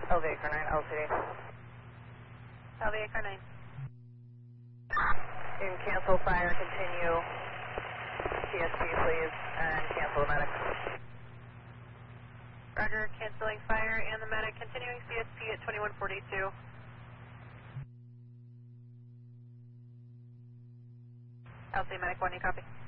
LVA car 9, LCD. LVA car 9. You can cancel fire, continue CSP please, and cancel the medic. Roger, canceling fire and the medic, continuing CSP at 2142. LC medic 1, you copy?